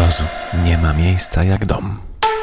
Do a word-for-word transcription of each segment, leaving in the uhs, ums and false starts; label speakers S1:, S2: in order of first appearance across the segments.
S1: mrozu nie ma miejsca jak dom.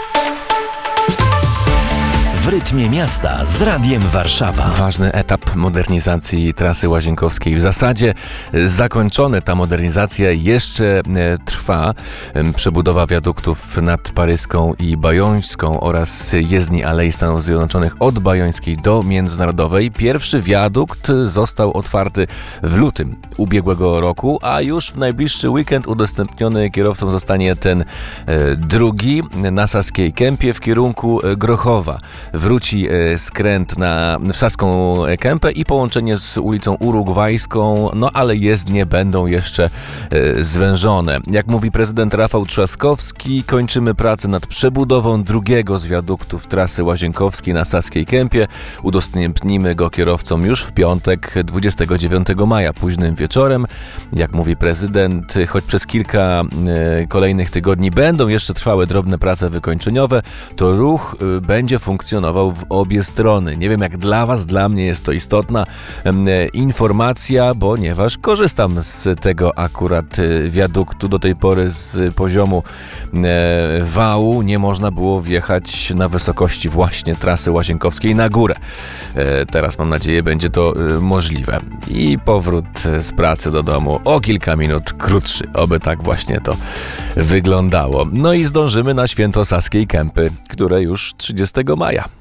S2: W rytmie miasta z Radiem Warszawa.
S1: Ważny etap modernizacji trasy łazienkowskiej. W zasadzie zakończona ta modernizacja jeszcze trwa. Przebudowa wiaduktów nad Paryską i Bajońską oraz jezdni Alei Stanów Zjednoczonych od Bajońskiej do Międzynarodowej. Pierwszy wiadukt został otwarty w lutym ubiegłego roku, a już w najbliższy weekend udostępniony kierowcom zostanie ten drugi na Saskiej Kępie w kierunku Grochowa. Wróci skręt na w Saską Kępę i połączenie z ulicą Urugwajską, no ale jezdnie będą jeszcze zwężone. Jak mówi prezydent Rafał Trzaskowski, kończymy pracę nad przebudową drugiego z wiaduktów trasy łazienkowskiej na Saskiej Kępie. Udostępnimy go kierowcom już w piątek, dwudziestego dziewiątego maja, późnym wieczorem. Jak mówi prezydent, choć przez kilka kolejnych tygodni będą jeszcze trwały drobne prace wykończeniowe, to ruch będzie funkcjonował w obie strony. Nie wiem jak dla Was, dla mnie jest to istotna e, informacja, ponieważ korzystam z tego akurat e, wiaduktu. Do tej pory z poziomu e, wału nie można było wjechać na wysokości właśnie trasy łazienkowskiej na górę. E, teraz mam nadzieję będzie to e, możliwe. I powrót z pracy do domu o kilka minut krótszy. Oby tak właśnie to wyglądało. No i zdążymy na święto Saskiej Kępy, które już trzydziestego maja.